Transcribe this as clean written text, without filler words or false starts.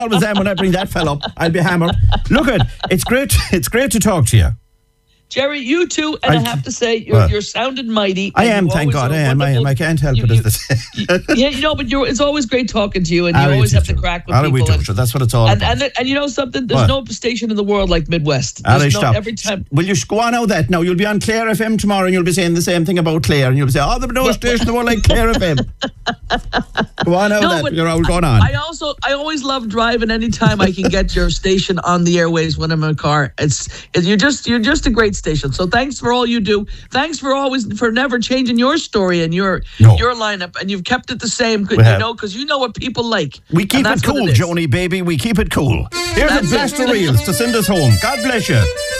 always am when I bring that fella up. I'll be hammered. Look it's great. It's great to talk to you. Jerry, you too, and I have to say, you're sounding mighty. I am, thank God, I am. I can't help it, as they say. Yeah, but it's always great talking to you, and you always have to crack with people. That's what it's all about. And you know something? There's no station in the world like Midwest. Every time. Will you go on out that now? You'll be on Clare FM tomorrow, and you'll be saying the same thing about Clare, and you'll be saying, there's no station in the world like Clare FM. Go on out that. You're all going on. I always love driving. Anytime I can get your station on the airways when I'm in a car, you're just a great station. So thanks for all you do. Thanks for never changing your story and your lineup, and you've kept it the same. Because you know what people like. We keep it cool, Joni baby. We keep it cool. Here's a blast of reels to send us home. God bless you.